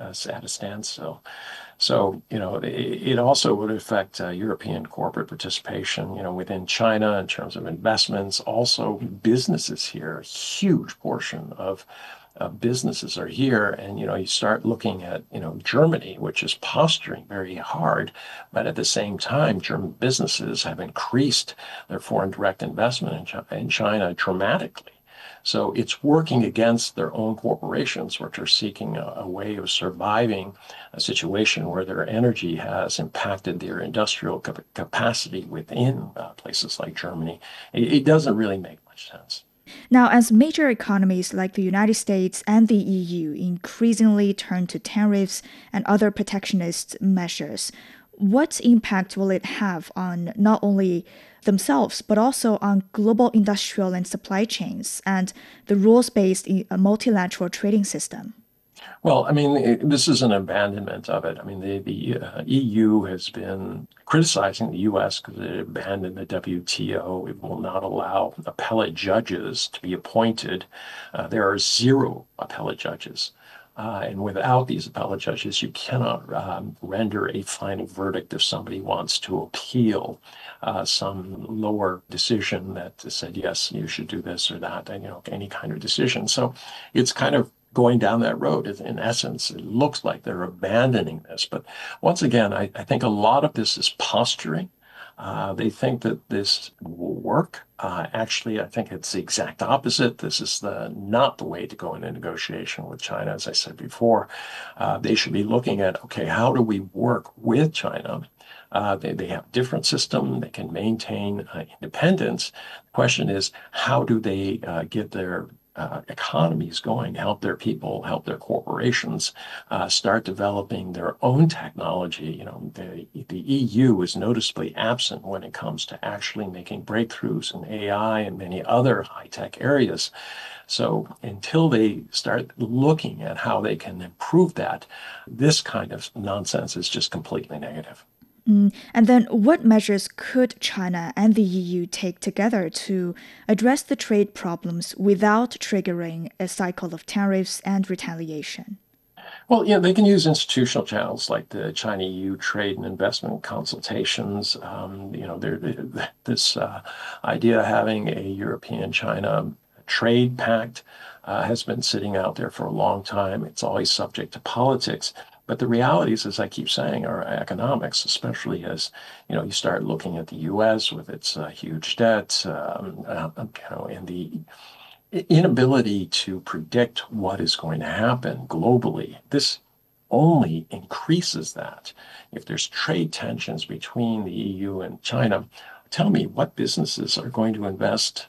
at a standstill. So, it also would affect European corporate participation, within China in terms of investments. Also, businesses here, a huge portion of businesses are here. And, you start looking at, Germany, which is posturing very hard. But at the same time, German businesses have increased their foreign direct investment in China dramatically. So it's working against their own corporations, which are seeking a way of surviving a situation where their energy has impacted their industrial capacity within places like Germany. It doesn't really make much sense. Now, as major economies like the United States and the EU increasingly turn to tariffs and other protectionist measures, what impact will it have on not only themselves, but also on global industrial and supply chains and the rules based multilateral trading system? Well, I mean, this is an abandonment of it. I mean, the EU has been criticizing the US because it abandoned the WTO. It will not allow appellate judges to be appointed. There are zero appellate judges. And without these appellate judges, you cannot render a final verdict if somebody wants to appeal some lower decision that said, yes, you should do this or that, and, any kind of decision. So it's kind of going down that road. In essence, it looks like they're abandoning this. But once again, I think a lot of this is posturing. They think that this will work. Actually, I think it's the exact opposite. This is not the way to go into negotiation with China. As I said before, they should be looking at, okay, how do we work with China? They have a different system. They can maintain independence. The question is, how do they get their economies going, help their people, help their corporations start developing their own technology. The EU is noticeably absent when it comes to actually making breakthroughs in AI and many other high-tech areas. So until they start looking at how they can improve that, this kind of nonsense is just completely negative. And then, what measures could China and the EU take together to address the trade problems without triggering a cycle of tariffs and retaliation? Well, yeah, they can use institutional channels like the China EU trade and investment consultations. This idea of having a European China trade pact has been sitting out there for a long time. It's always subject to politics. But the realities, as I keep saying, are economics, especially as you start looking at the U.S. with its huge debt, and the inability to predict what is going to happen globally. This only increases that. If there's trade tensions between the EU and China, tell me what businesses are going to invest,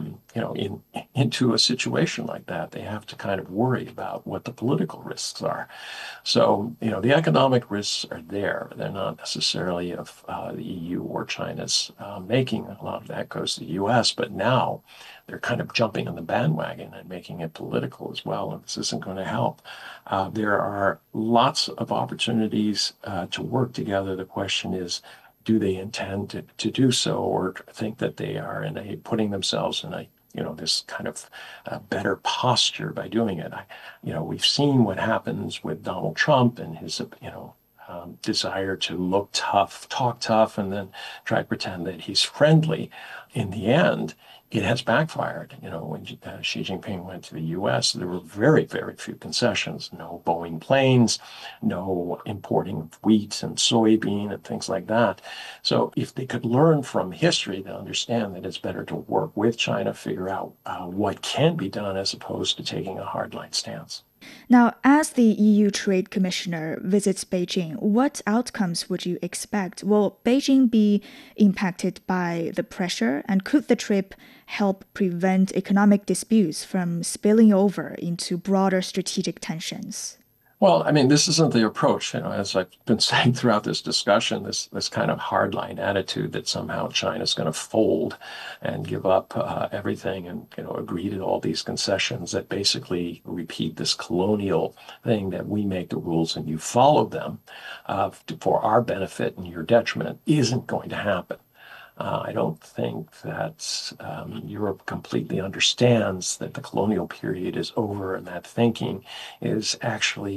into a situation like that. They have to kind of worry about what the political risks are. So, the economic risks are there. They're not necessarily of the EU or China's making. A lot of that goes to the US, but now they're kind of jumping on the bandwagon and making it political as well. And this isn't going to help. There are lots of opportunities to work together. The question is, do they intend to do so, or think that they are putting themselves in this kind of better posture by doing it? We've seen what happens with Donald Trump and his, desire to look tough, talk tough, and then try to pretend that he's friendly. In the end, it has backfired. When Xi Jinping went to the US, there were very, very few concessions. No Boeing planes, no importing of wheat and soybean and things like that. So if they could learn from history to understand that it's better to work with China, figure out what can be done as opposed to taking a hardline stance. Now, as the EU Trade Commissioner visits Beijing, what outcomes would you expect? Will Beijing be impacted by the pressure, and could the trip help prevent economic disputes from spilling over into broader strategic tensions? Well, I mean, this isn't the approach, as I've been saying throughout this discussion, this kind of hardline attitude that somehow China's going to fold and give up everything and, agree to all these concessions that basically repeat this colonial thing that we make the rules and you follow them for our benefit and your detriment isn't going to happen. I don't think that Europe completely understands that the colonial period is over and that thinking is actually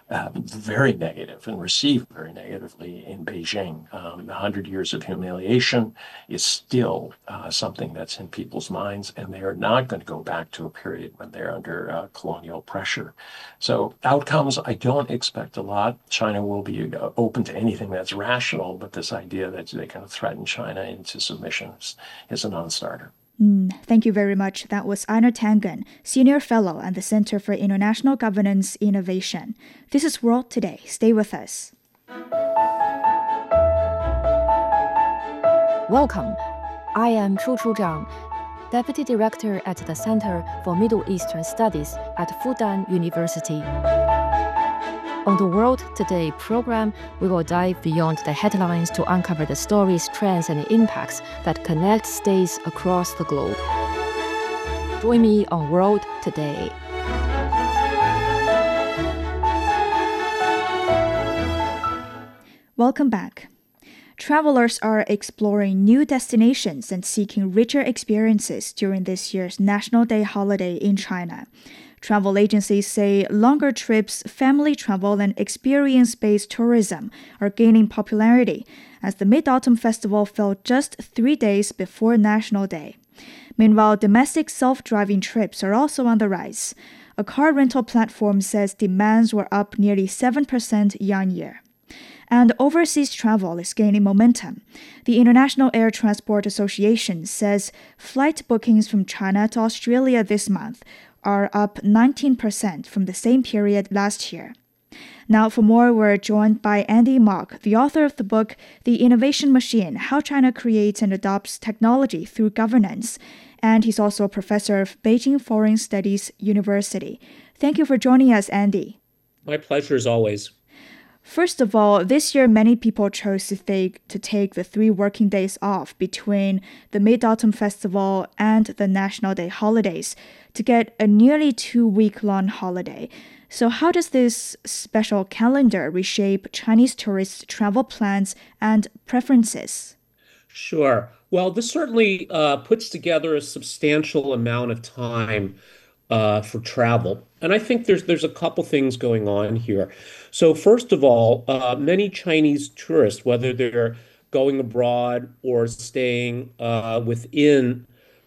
very negative and received very negatively in Beijing. 100 years of humiliation is still something that's in people's minds, and they are not going to go back to a period when they're under colonial pressure. So outcomes, I don't expect a lot. China will be open to anything that's rational, but this idea that they can threaten China into submission is a non-starter. Thank you very much. That was Einar Tangen, Senior Fellow at the Center for International Governance Innovation. This is World Today. Stay with us. Welcome. I am Chu Zhang, Deputy Director at the Center for Middle Eastern Studies at Fudan University. On the World Today program, we will dive beyond the headlines to uncover the stories, trends, and impacts that connect states across the globe. Join me on World Today. Welcome back. Travelers are exploring new destinations and seeking richer experiences during this year's National Day holiday in China. Travel agencies say longer trips, family travel, and experience-based tourism are gaining popularity as the Mid-Autumn Festival fell just 3 days before National Day. Meanwhile, domestic self-driving trips are also on the rise. A car rental platform says demands were up nearly 7% year-on-year. And overseas travel is gaining momentum. The International Air Transport Association says flight bookings from China to Australia this month are up 19% from the same period last year. Now, for more, we're joined by Andy Mok, the author of the book, The Innovation Machine, How China Creates and Adopts Technology Through Governance. And he's also a professor of Beijing Foreign Studies University. Thank you for joining us, Andy. My pleasure as always. First of all, this year many people chose to take the 3 working days off between the Mid-Autumn Festival and the National Day holidays to get a nearly 2-week-long holiday. So how does this special calendar reshape Chinese tourists' travel plans and preferences? Sure. Well, this certainly puts together a substantial amount of time for travel. And I think there's a couple things going on here. So first of all, many Chinese tourists, whether they're going abroad or staying within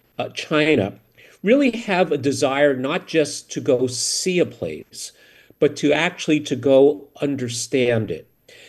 China, really have a desire not just to go see a place, but to go understand it.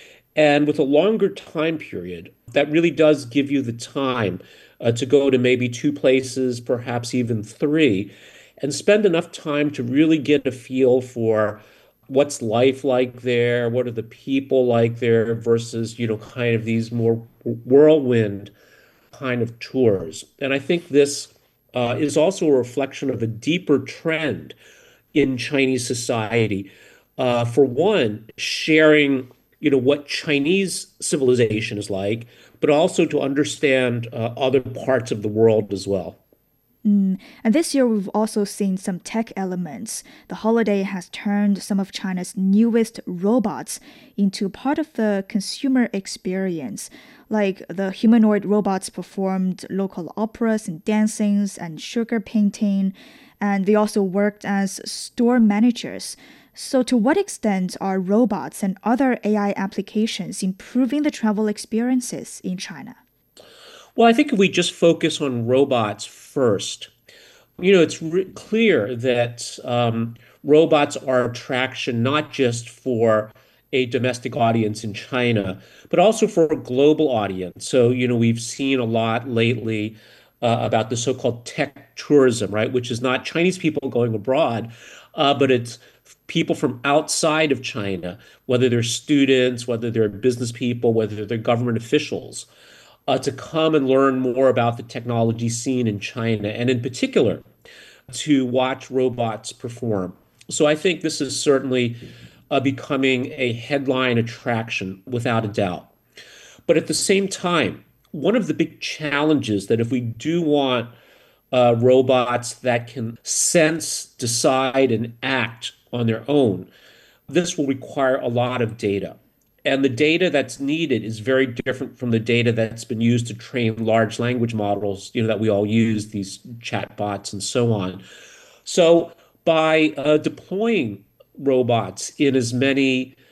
And with a longer time period, that really does give you the time to go to maybe 2 places, perhaps even 3, and spend enough time to really get a feel for what's life like there, what are the people like there versus, kind of these more whirlwind kind of tours. And I think this is also a reflection of a deeper trend in Chinese society. For one, sharing, what Chinese civilization is like, but also to understand other parts of the world as well. And this year, we've also seen some tech elements. The holiday has turned some of China's newest robots into part of the consumer experience. Like the humanoid robots performed local operas and dancings and sugar painting, and they also worked as store managers. So to what extent are robots and other AI applications improving the travel experiences in China? Well, I think if we just focus on robots first, it's clear that robots are attraction not just for a domestic audience in China, but also for a global audience. So, we've seen a lot lately about the so-called tech tourism, right, which is not Chinese people going abroad, but it's people from outside of China, whether they're students, whether they're business people, whether they're government officials, to come and learn more about the technology scene in China, and in particular, to watch robots perform. So I think this is certainly becoming a headline attraction, without a doubt. But at the same time, one of the big challenges that if we do want robots that can sense, decide, and act on their own, this will require a lot of data. And the data that's needed is very different from the data that's been used to train large language models, that we all use, these chatbots and so on. So by deploying robots in as many